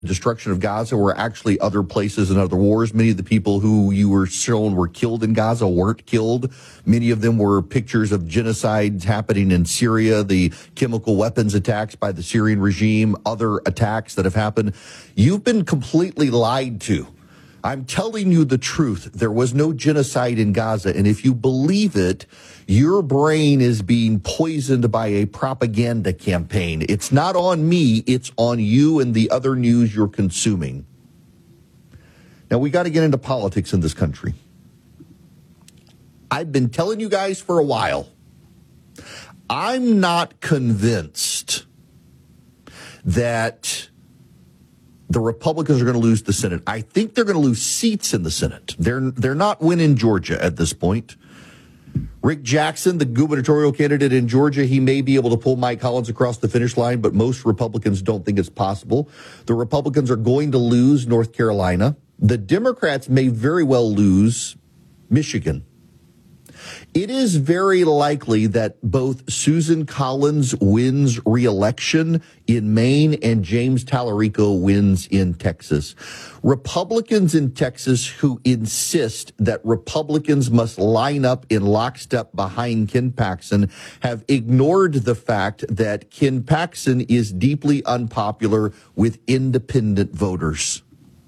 destruction of Gaza were actually other places and other wars. Many of the people who you were shown were killed in Gaza weren't killed. Many of them were pictures of genocides happening in Syria, the chemical weapons attacks by the Syrian regime, other attacks that have happened. You've been completely lied to. I'm telling you the truth. There was no genocide in Gaza. And if you believe it, your brain is being poisoned by a propaganda campaign. It's not on me. It's on you and the other news you're consuming. Now, we got to get into politics in this country. I've been telling you guys for a while. I'm not convinced that the Republicans are going to lose the Senate. I think they're going to lose seats in the Senate. They're not winning Georgia at this point. Rick Jackson, the gubernatorial candidate in Georgia, he may be able to pull Mike Collins across the finish line, but most Republicans don't think it's possible. The Republicans are going to lose North Carolina. The Democrats may very well lose Michigan. It is very likely that both Susan Collins wins re-election in Maine and James Tallarico wins in Texas. Republicans in Texas who insist that Republicans must line up in lockstep behind Ken Paxton have ignored the fact that Ken Paxton is deeply unpopular with independent voters.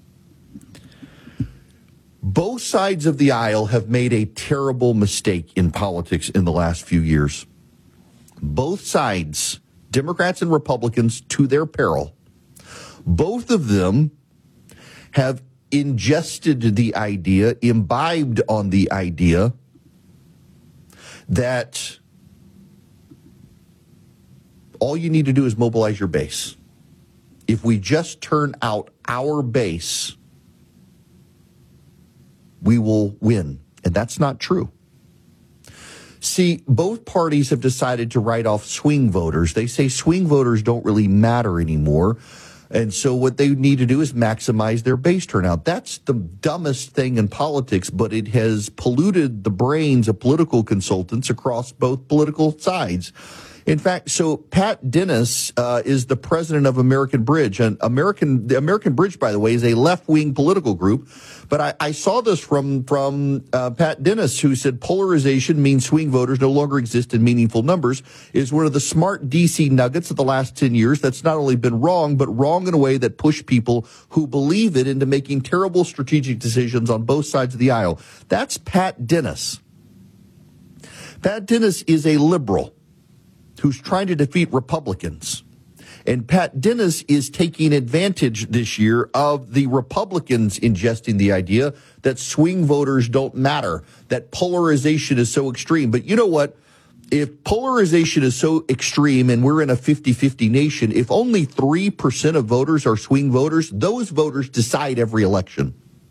Both sides of the aisle have made a terrible mistake in politics in the last few years. Both sides, Democrats and Republicans, to their peril, both of them have ingested the idea, imbibed on the idea that all you need to do is mobilize your base. If we just turn out our base, we will win. And that's not true. See, both parties have decided to write off swing voters. They say swing voters don't really matter anymore. And so what they need to do is maximize their base turnout. That's the dumbest thing in politics, but it has polluted the brains of political consultants across both political sides. In fact, so Pat Dennis is the president of American Bridge. And the American Bridge, by the way, is a left-wing political group. But I saw this from Pat Dennis, who said polarization means swing voters no longer exist in meaningful numbers, is one of the smart DC nuggets of the last 10 years that's not only been wrong, but wrong in a way that pushed people who believe it into making terrible strategic decisions on both sides of the aisle. That's Pat Dennis. Pat Dennis is a liberal who's trying to defeat Republicans. And Pat Dennis is taking advantage this year of the Republicans ingesting the idea that swing voters don't matter, that polarization is so extreme. But you know what? If polarization is so extreme and we're in a 50-50 nation, if only 3% of voters are swing voters, those voters decide every election.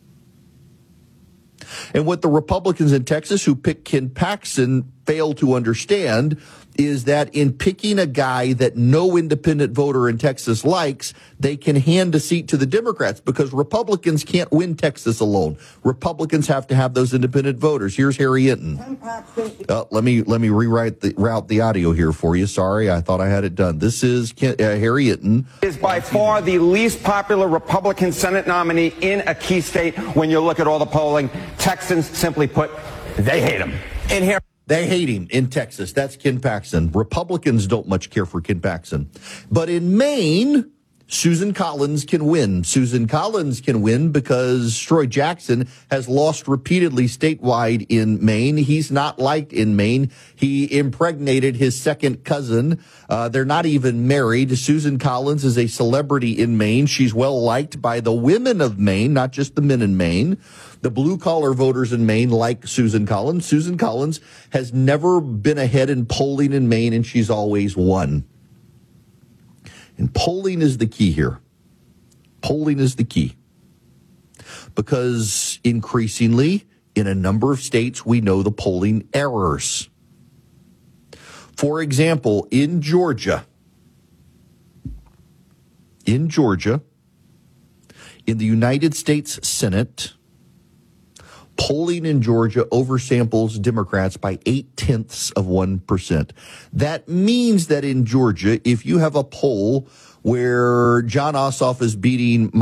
And what the Republicans in Texas who picked Ken Paxton fail to understand is that in picking a guy that no independent voter in Texas likes, they can hand a seat to the Democrats because Republicans can't win Texas alone. Republicans have to have those independent voters. Here's Harry Hinton. Let me route the audio here for you. Sorry, I thought I had it done. This is Harry Hinton. Is by far the least popular Republican Senate nominee in a key state when you look at all the polling. Texans, simply put, they hate him. And here. They hate him in Texas. That's Ken Paxton. Republicans don't much care for Ken Paxton. But in Maine, Susan Collins can win. Susan Collins can win because Troy Jackson has lost repeatedly statewide in Maine. He's not liked in Maine. He impregnated his second cousin. They're not even married. Susan Collins is a celebrity in Maine. She's well liked by the women of Maine, not just the men in Maine. The blue-collar voters in Maine like Susan Collins. Susan Collins has never been ahead in polling in Maine, and she's always won. And polling is the key here. Polling is the key. Because increasingly, in a number of states, we know the polling errors. For example, in Georgia, in the United States Senate, polling in Georgia oversamples Democrats by 0.8%. That means that in Georgia, if you have a poll where Jon Ossoff is beating